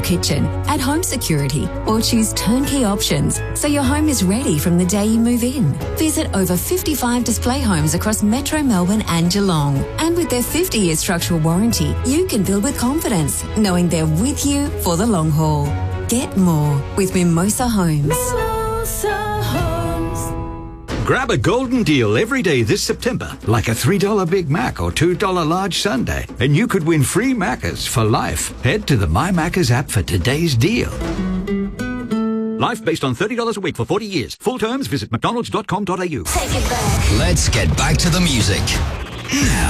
kitchen, at-home security, or choose turnkey options so your home is ready from the day you move in. Visit over 55 display homes across Metro Melbourne and Geelong. And with their 50-year structural warranty, you can build with confidence, knowing they're with you for the long haul. Get more with Mimosa Homes. Grab a golden deal every day this September, like a $3 Big Mac or $2 large sundae, and you could win free Maccas for life. Head to the My Maccas app for today's deal. Life based on $30 a week for 40 years. Full terms, visit mcdonalds.com.au. Take it back. Let's get back to the music.